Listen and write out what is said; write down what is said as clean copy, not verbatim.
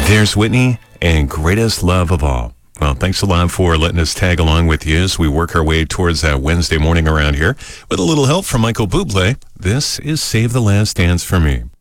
There's Whitney and Greatest Love of All. Well, thanks a lot for letting us tag along with you as we work our way towards that Wednesday morning around here. With a little help from Michael Bublé, this is Save the Last Dance for Me.